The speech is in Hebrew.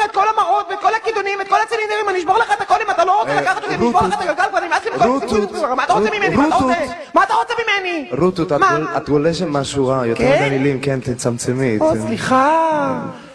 את כל המראות ואת כל הכידונים ואת כל הצילינדרים, אני אשבור לך את הכל אם אתה לא רוצה לקחת אותי, אני אשבור לך את הגלגל כבר, אני מאסים בכל... מה אתה רוצה ממני? מה אתה רוצה ממני? רות, את גולשת משהו רע, יותר מדי מילים, כן, תצמצמי. סליחה.